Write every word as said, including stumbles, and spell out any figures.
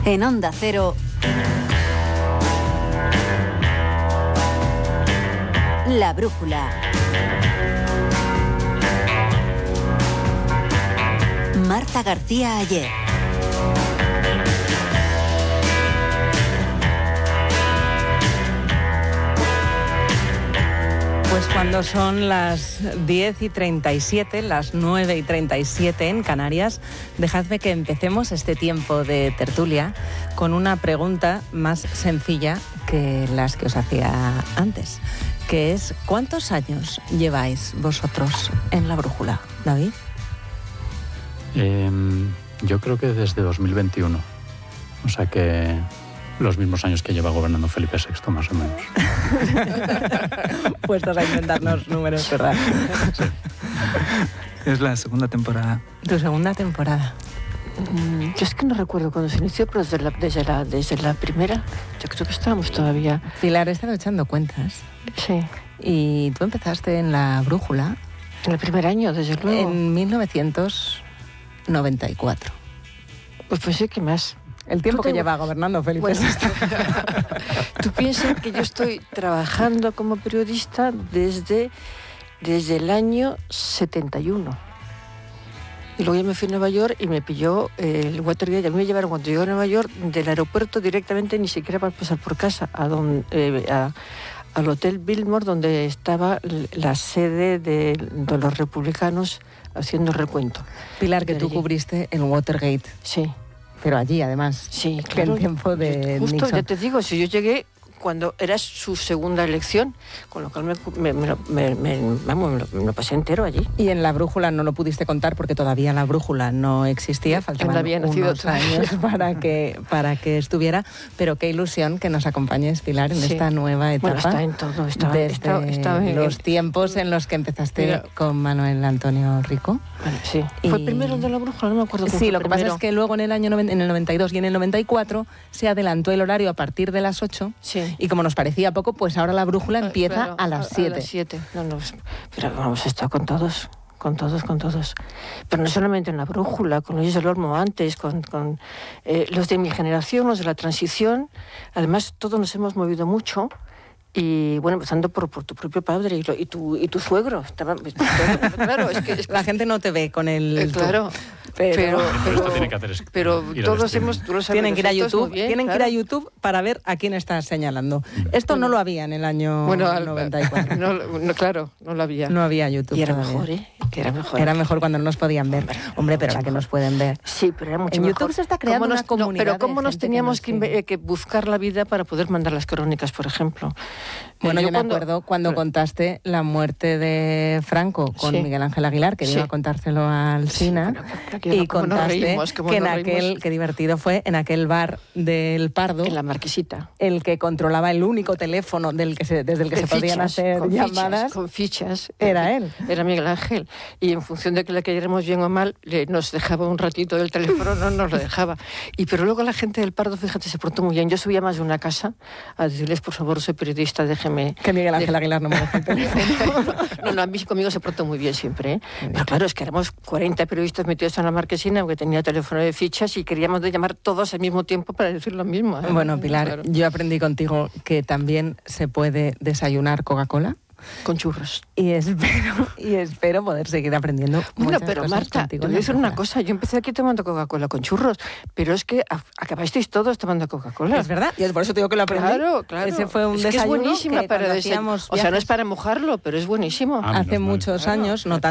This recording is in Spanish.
En Onda Cero, La Brújula. Marta García Ayer. Pues cuando son las diez y treinta y siete, las nueve y treinta y siete en Canarias, dejadme que empecemos este tiempo de tertulia con una pregunta más sencilla que las que os hacía antes, que es ¿cuántos años lleváis vosotros en La Brújula, David? Eh, yo creo que desde dos mil veintiuno, o sea que los mismos años que lleva gobernando Felipe sexto, más o menos. Puestos a inventarnos números, ¿verdad? Sí. Es la segunda temporada. Tu segunda temporada. Mm, yo es que no recuerdo cuándo se inició, pero desde la, desde la, desde la primera, yo creo que estábamos todavía. Pilar, he estado echando cuentas. Sí. Y tú empezaste en La Brújula. En el primer año, desde luego. En mil novecientos noventa y cuatro. Pues pues sí, que más. El tiempo te... que lleva gobernando Felipe bueno, sexto. Tú piensas que yo estoy trabajando como periodista desde, desde el año setenta y uno. Y luego ya me fui a Nueva York y me pilló el Watergate. A mí me llevaron cuando llegué a Nueva York del aeropuerto directamente, ni siquiera para pasar por casa, a donde, eh, a, al Hotel Biltmore, donde estaba la sede de, de los republicanos haciendo recuento. Pilar, que tú cubriste el Watergate. Sí. Pero allí, además. Sí, que claro. el tiempo de Justo, Nixon. Ya te digo, si yo llegué cuando era su segunda elección, con lo cual me, me, me, me, me, vamos, me, lo, me lo pasé entero allí. Y en La Brújula no lo pudiste contar porque todavía La Brújula no existía, faltaban no había nacido unos años para que, para que estuviera, pero qué ilusión que nos acompañes, Pilar, en sí. esta nueva etapa. Bueno, está en todo, está, desde está, está en los el... tiempos en los que empezaste Mira. con Manuel Antonio Rico. Bueno, sí. Y... ¿Fue primero el de La Brújula? No me acuerdo. Sí, lo que primero. pasa es que luego en el año noventa, en el noventa y dos y en el noventa y cuatro se adelantó el horario a partir de las ocho sí. y como nos parecía poco, pues ahora La Brújula empieza claro, a las siete. A las siete. No, no, pero vamos, he estado con todos, con todos, con todos. Pero no solamente en La Brújula, con Luis del Olmo antes, con, con eh, los de mi generación, los de la transición. Además, todos nos hemos movido mucho. Y bueno, empezando por, por tu propio padre y, lo, y, tu, y tu suegro. Estaba, claro, es que, es que la gente no te ve con el... Eh, claro, pero, pero, pero, tiene que hacer es, pero todos hemos... Tú lo sabes, tienen que ir a YouTube, bien, tienen claro. que ir a YouTube para ver a quién estás señalando. Esto bueno, no lo había en el año bueno, al, noventa y cuatro. No, no, claro, no lo había. No había YouTube Y era todavía. mejor, ¿eh? Que era mejor. Era mejor cuando no nos podían ver. Hombre, Hombre pero ahora que nos pueden ver. Sí, pero era mucho en mejor. YouTube se está creando nos, una comunidad. No, pero cómo nos teníamos que, nos que, que buscar la vida para poder mandar las crónicas, por ejemplo. Bueno, yo, yo me cuando, acuerdo cuando bueno, contaste la muerte de Franco con sí. Miguel Ángel Aguilar, que sí. vino a contárselo al Sina, sí, pero, pero y contaste reímos, que en aquel, reímos. qué divertido fue, en aquel bar del Pardo, en la Marquesita, el que controlaba el único teléfono del que se, desde el que de se fichas, podían hacer con llamadas, fichas, con fichas, era él. Era Miguel Ángel. Y en función de que le cayéramos bien o mal, le, nos dejaba un ratito del teléfono, no nos lo dejaba. Y pero luego la gente del Pardo, fíjate, se portó muy bien. Yo subía más de una casa a decirles, por favor, soy periodista, déjeme... Que Miguel Ángel de... Aguilar no me deja el teléfono. no, no, a mí conmigo se portó muy bien siempre, ¿eh? Pero claro, es que éramos cuarenta periodistas metidos en la Marquesina, porque tenía teléfono de fichas y queríamos de llamar todos al mismo tiempo para decir lo mismo, ¿eh? Bueno, Pilar, claro. Yo aprendí contigo que también se puede desayunar Coca-Cola. Con churros. Y espero, y espero poder seguir aprendiendo. Bueno, pero Marta, te voy a decir una cosa. Yo empecé aquí tomando Coca-Cola con churros, pero es que acabasteis todos tomando Coca-Cola. Es verdad, y por eso te digo que lo aprendí. Claro, claro. Ese fue un es desayuno que es buenísima que para desayunar. O sea, no es para mojarlo, pero es buenísimo. Ah, Hace muchos claro. años, no